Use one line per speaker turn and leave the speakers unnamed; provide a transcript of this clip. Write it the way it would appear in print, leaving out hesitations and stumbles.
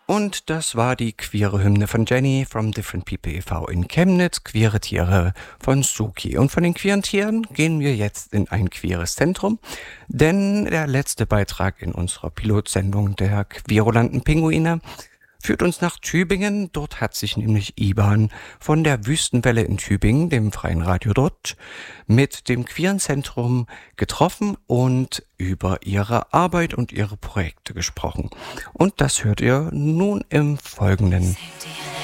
Und das war die queere Hymne von Jenny from Different People e.V. in Chemnitz, queere Tiere von Suki. Und von den queeren Tieren gehen wir jetzt in ein queeres Zentrum, denn der letzte Beitrag in unserer Pilotsendung der querulanten Pinguine führt uns nach Tübingen. Dort hat sich nämlich Iban von der Wüstenwelle in Tübingen, dem freien Radio dort, mit dem Queeren Zentrum getroffen und über ihre Arbeit und ihre Projekte gesprochen. Und das hört ihr nun im Folgenden.